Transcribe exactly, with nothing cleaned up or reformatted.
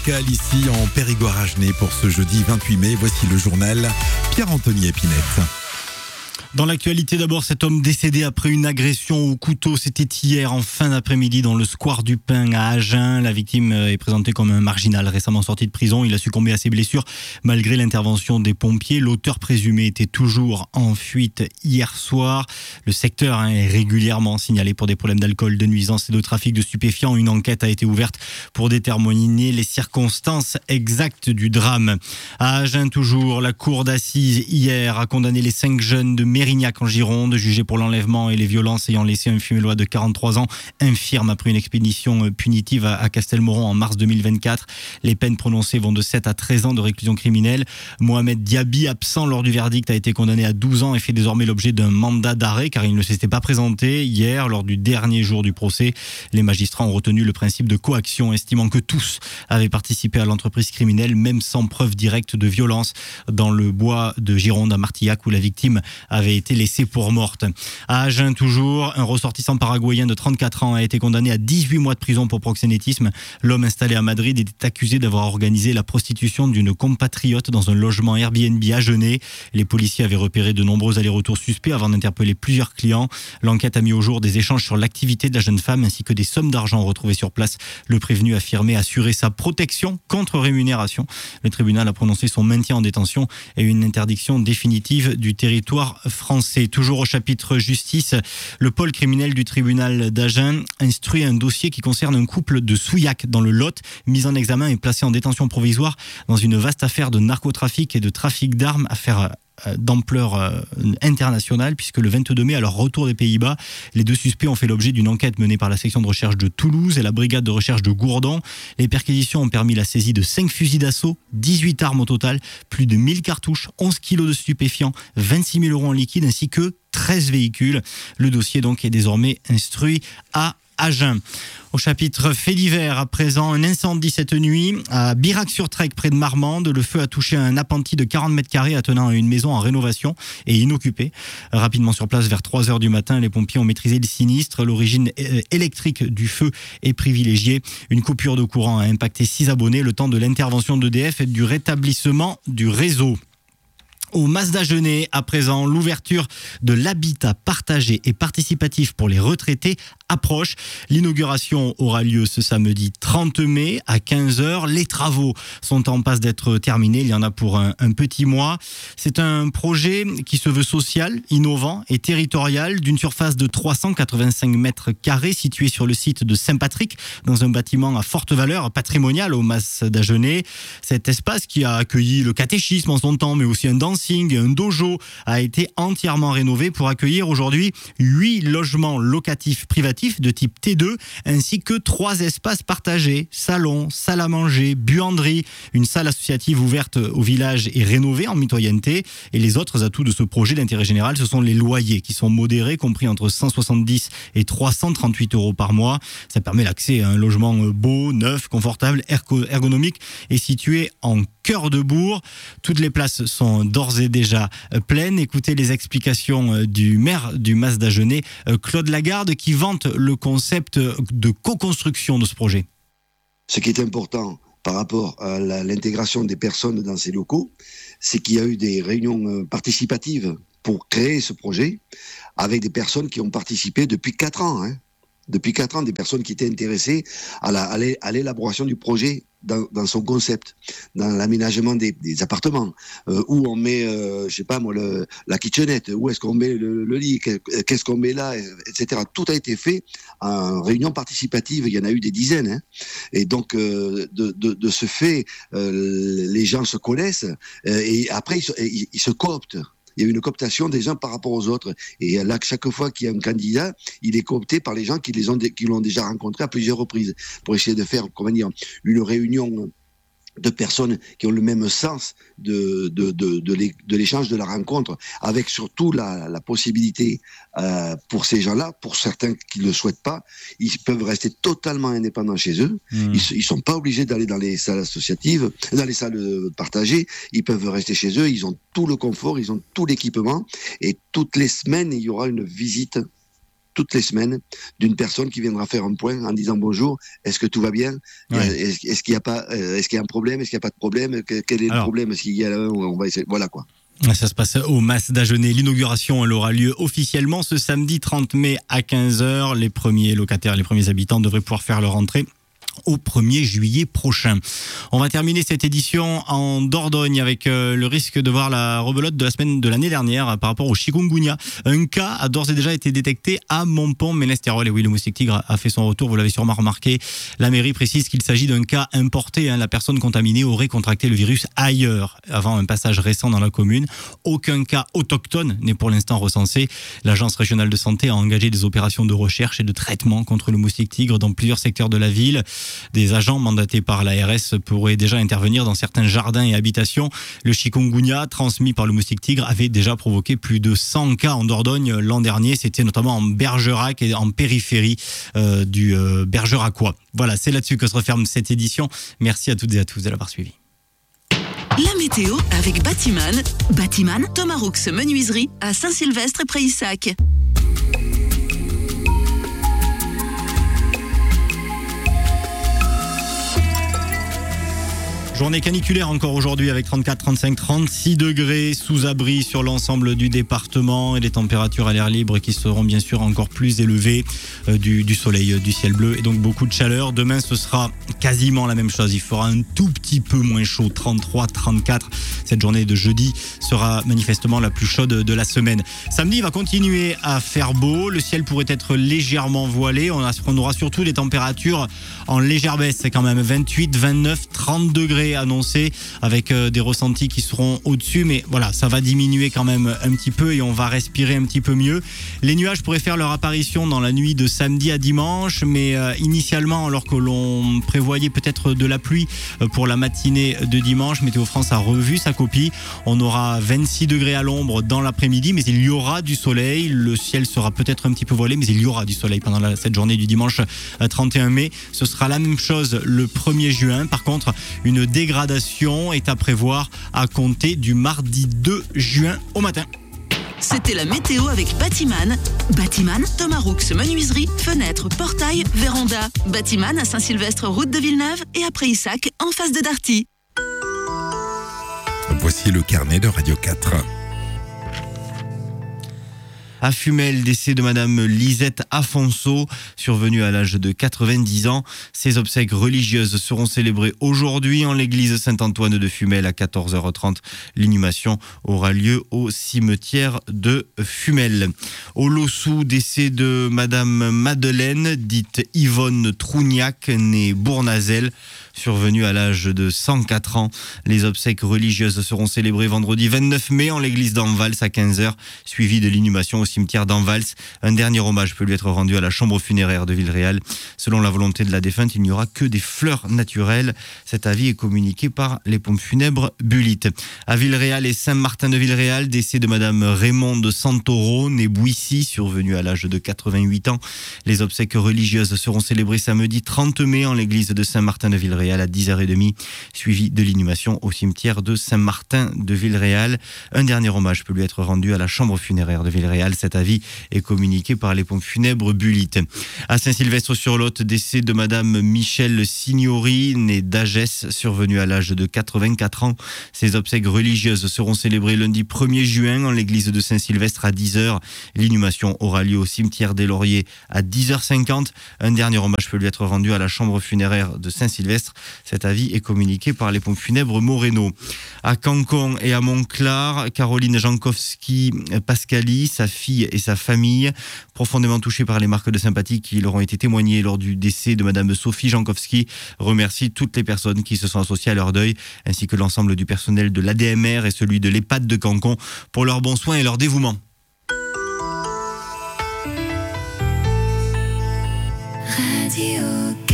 Cal ici en Périgord-Agenais pour ce jeudi vingt-huit mai. Voici le journal Pierre-Anthony Épinette. Dans l'actualité d'abord, cet homme décédé après une agression au couteau, c'était hier en fin d'après-midi dans le square du Pin à Agen. La victime est présentée comme un marginal récemment sorti de prison. Il a succombé à ses blessures malgré l'intervention des pompiers. L'auteur présumé était toujours en fuite hier soir. Le secteur est régulièrement signalé pour des problèmes d'alcool, de nuisance et de trafic de stupéfiants. Une enquête a été ouverte pour déterminer les circonstances exactes du drame. À Agen toujours, la cour d'assises hier a condamné les cinq jeunes de Mérignac en Gironde, jugé pour l'enlèvement et les violences ayant laissé un fumélois de quarante-trois ans infirme après une expédition punitive à Castelmoron en mars deux mille vingt-quatre. Les peines prononcées vont de sept à treize ans de réclusion criminelle. Mohamed Diaby, absent lors du verdict, a été condamné à douze ans et fait désormais l'objet d'un mandat d'arrêt car il ne s'était pas présenté hier lors du dernier jour du procès. Les magistrats ont retenu le principe de coaction, estimant que tous avaient participé à l'entreprise criminelle, même sans preuve directe de violence, dans le bois de Gironde à Martillac où la victime avait été laissée pour morte. À Agen toujours, un ressortissant paraguayen de trente-quatre ans a été condamné à dix-huit mois de prison pour proxénétisme. L'homme installé à Madrid était accusé d'avoir organisé la prostitution d'une compatriote dans un logement Airbnb agenais. Les policiers avaient repéré de nombreux allers-retours suspects avant d'interpeller plusieurs clients. L'enquête a mis au jour des échanges sur l'activité de la jeune femme ainsi que des sommes d'argent retrouvées sur place. Le prévenu affirmait assurer sa protection contre rémunération. Le tribunal a prononcé son maintien en détention et une interdiction définitive du territoire français. Toujours au chapitre justice, le pôle criminel du tribunal d'Agen instruit un dossier qui concerne un couple de Souillac dans le Lot, mis en examen et placé en détention provisoire dans une vaste affaire de narcotrafic et de trafic d'armes, affaire d'ampleur internationale puisque le vingt-deux mai, à leur retour des Pays-Bas, les deux suspects ont fait l'objet d'une enquête menée par la section de recherche de Toulouse et la brigade de recherche de Gourdon. Les perquisitions ont permis la saisie de cinq fusils d'assaut, dix-huit armes au total, plus de mille cartouches, onze kilos de stupéfiants, vingt-six mille euros en liquide ainsi que treize véhicules. Le dossier donc est désormais instruit à Agen. Au chapitre fait divers, à présent, un incendie cette nuit à Birac-sur-Trek, près de Marmande. Le feu a touché un appentis de quarante mètres carrés attenant à une maison en rénovation et inoccupée. Rapidement sur place, vers trois heures du matin, les pompiers ont maîtrisé le sinistre. L'origine électrique du feu est privilégiée. Une coupure de courant a impacté six abonnés, le temps de l'intervention d'E D F et du rétablissement du réseau. Au Mas d'Agenais, à présent, l'ouverture de l'habitat partagé et participatif pour les retraités approche. L'inauguration aura lieu ce samedi trente mai à quinze heures. Les travaux sont en passe d'être terminés. Il y en a pour un, un petit mois. C'est un projet qui se veut social, innovant et territorial, d'une surface de trois cent quatre-vingt-cinq mètres carrés, situé sur le site de Saint-Patrick, dans un bâtiment à forte valeur patrimoniale au Mas d'Agenais. Cet espace qui a accueilli le catéchisme en son temps, mais aussi un dancing et un dojo, a été entièrement rénové pour accueillir aujourd'hui huit logements locatifs privatifs de type T deux, ainsi que trois espaces partagés, salon, salle à manger, buanderie, une salle associative ouverte au village et rénovée en mitoyenneté. Et les autres atouts de ce projet d'intérêt général, ce sont les loyers qui sont modérés, compris entre cent soixante-dix et trois cent trente-huit euros par mois. Ça permet l'accès à un logement beau, neuf, confortable, ergonomique et situé en cœur de bourg. Toutes les places sont d'ores et déjà pleines. Écoutez les explications du maire du Mas d'Agenais, Claude Lagarde, qui vante le concept de co-construction de ce projet. Ce qui est important par rapport à la, l'intégration des personnes dans ces locaux, c'est qu'il y a eu des réunions participatives pour créer ce projet avec des personnes qui ont participé depuis quatre ans. Hein. Depuis quatre ans, des personnes qui étaient intéressées à, la, à l'élaboration du projet dans, dans son concept, dans l'aménagement des, des appartements, euh, où on met, euh, je sais pas moi, le, la kitchenette, où est-ce qu'on met le, le lit, qu'est-ce qu'on met là, et cetera. Tout a été fait en réunion participative, il y en a eu des dizaines. Hein. Et donc, euh, de, de, de ce fait, euh, les gens se connaissent, euh, et après, ils se, ils, ils se cooptent. Il y a une cooptation des uns par rapport aux autres. Et là, chaque fois qu'il y a un candidat, il est coopté par les gens qui les ont, qui l'ont déjà rencontré à plusieurs reprises pour essayer de faire, comment dire, une réunion de personnes qui ont le même sens de, de, de, de l'échange, de la rencontre, avec surtout la, la possibilité euh, pour ces gens-là, pour certains qui ne le souhaitent pas, ils peuvent rester totalement indépendants chez eux. Mmh. Ils ne sont pas obligés d'aller dans les salles associatives, dans les salles partagées. Ils peuvent rester chez eux. Ils ont tout le confort, ils ont tout l'équipement. Et toutes les semaines, il y aura une visite toutes les semaines d'une personne qui viendra faire un point en disant bonjour, est-ce que tout va bien, ouais. est-ce, est-ce qu'il y a pas, est-ce qu'il y a un problème, est-ce qu'il n'y a pas de problème, quel est le Alors, problème, est-ce qu'il y a là, on va essayer, voilà quoi. Ça se passe au Mas d'Agenais. L'inauguration, elle aura lieu officiellement ce samedi trente mai à quinze heures. Les premiers locataires, les premiers habitants devraient pouvoir faire leur entrée au premier juillet prochain. On va terminer cette édition en Dordogne avec euh, le risque de voir la rebelote de la semaine de l'année dernière euh, par rapport au chikungunya. Un cas a d'ores et déjà été détecté à Montpont-Ménestérol. Et oui, le moustique tigre a fait son retour, vous l'avez sûrement remarqué. La mairie précise qu'il s'agit d'un cas importé. Hein. La personne contaminée aurait contracté le virus ailleurs, avant un passage récent dans la commune. Aucun cas autochtone n'est pour l'instant recensé. L'Agence régionale de santé a engagé des opérations de recherche et de traitement contre le moustique tigre dans plusieurs secteurs de la ville. Des agents mandatés par l'A R S pourraient déjà intervenir dans certains jardins et habitations. Le chikungunya, transmis par le moustique tigre, avait déjà provoqué plus de cent cas en Dordogne l'an dernier. C'était notamment en Bergerac et en périphérie euh, du euh, Bergeracois. Voilà, c'est là-dessus que se referme cette édition. Merci à toutes et à tous de l'avoir suivi. La météo avec Batiman. Batiman, Thomas Roux Menuiserie à Saint-Sylvestre et Prayssac. Journée caniculaire encore aujourd'hui avec trente-quatre, trente-cinq, trente-six degrés sous abri sur l'ensemble du département et des températures à l'air libre qui seront bien sûr encore plus élevées, euh, du, du soleil, euh, du ciel bleu et donc beaucoup de chaleur. Demain ce sera quasiment la même chose, il fera un tout petit peu moins chaud, trente-trois, trente-quatre. Cette journée de jeudi sera manifestement la plus chaude de la semaine. Samedi il va continuer à faire beau, le ciel pourrait être légèrement voilé, on, a, on aura surtout des températures en légère baisse, c'est quand même vingt-huit, vingt-neuf, trente degrés annoncés avec euh, des ressentis qui seront au-dessus, mais voilà, ça va diminuer quand même un petit peu et on va respirer un petit peu mieux. Les nuages pourraient faire leur apparition dans la nuit de samedi à dimanche, mais euh, initialement, alors que l'on prévoyait peut-être de la pluie euh, pour la matinée de dimanche, Météo France a revu sa copie. On aura vingt-six degrés à l'ombre dans l'après-midi, mais il y aura du soleil. Le ciel sera peut-être un petit peu voilé, mais il y aura du soleil pendant la, cette journée du dimanche euh, trente et un mai. Ce sera la même chose le premier juin. Par contre, une dégradation est à prévoir à compter du mardi deux juin au matin. C'était la météo avec Batiman. Batiman, Thomas Roux Menuiserie, fenêtres, portails, véranda. Batiman à Saint-Sylvestre, route de Villeneuve et à Prayssac, en face de Darty. Voici le carnet de Radio quatre. À Fumel, décès de Madame Lisette Afonso, survenue à l'âge de quatre-vingt-dix ans. Ses obsèques religieuses seront célébrées aujourd'hui en l'église Saint-Antoine de Fumel à quatorze heures trente. L'inhumation aura lieu au cimetière de Fumel. Au Lossou, décès de Madame Madeleine, dite Yvonne Trougnac, née Bournazel, survenue à l'âge de cent quatre ans. Les obsèques religieuses seront célébrées vendredi vingt-neuf mai en l'église d'Envals à quinze heures, suivi de l'inhumation au cimetière d'Envals. Un dernier hommage peut lui être rendu à la chambre funéraire de Villeréal. Selon la volonté de la défunte, il n'y aura que des fleurs naturelles. Cet avis est communiqué par les pompes funèbres Bulit. À Villeréal et Saint-Martin de Villeréal, décès de Madame Raymonde Santoro, née Bouissy, survenue à l'âge de quatre-vingt-huit ans. Les obsèques religieuses seront célébrées samedi trente mai en l'église de Saint-Martin de Villeréal à dix heures trente, suivi de l'inhumation au cimetière de Saint-Martin de Villeréal. Un dernier hommage peut lui être rendu à la chambre funéraire de Villeréal. Cet avis est communiqué par les pompes funèbres Bulit. À Saint-Sylvestre-sur-Lot, décès de Madame Michel Signori, née d'Agès, survenue à l'âge de quatre-vingt-quatre ans. Ses obsèques religieuses seront célébrées lundi premier juin en l'église de Saint-Sylvestre à dix heures. L'inhumation aura lieu au cimetière des Lauriers à dix heures cinquante. Un dernier hommage peut lui être rendu à la chambre funéraire de Saint-Sylvestre. Cet avis est communiqué par les pompes funèbres Moreno. À Cancon et à Montclar, Caroline Jankowski-Pascali, sa fille et sa famille, profondément touchés par les marques de sympathie qui leur ont été témoignées lors du décès de Madame Sophie Jankowski, remercient toutes les personnes qui se sont associées à leur deuil, ainsi que l'ensemble du personnel de l'A D M R et celui de l'EHPAD de Cancon pour leur bon soin et leur dévouement. Radio